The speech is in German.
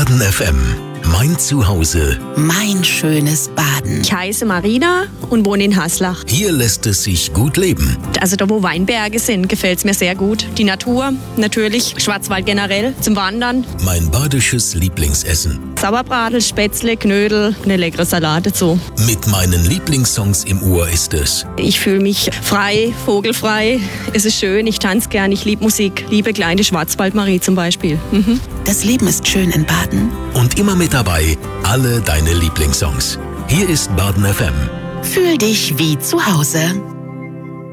Baden FM, mein Zuhause. Mein schönes Baden. Ich heiße Marina und wohne in Haslach. Hier lässt es sich gut leben. Also da, wo Weinberge sind, gefällt es mir sehr gut. Die Natur, natürlich, Schwarzwald generell, zum Wandern. Mein badisches Lieblingsessen. Sauerbraten, Spätzle, Knödel, eine leckere Salate dazu. Mit meinen Lieblingssongs im Ohr ist es. Ich fühle mich frei, vogelfrei. Es ist schön, ich tanze gern, ich liebe Musik. Liebe kleine Schwarzwaldmarie zum Beispiel. Das Leben ist schön in Baden. Und immer mit dabei, alle deine Lieblingssongs. Hier ist Baden FM. Fühl dich wie zu Hause.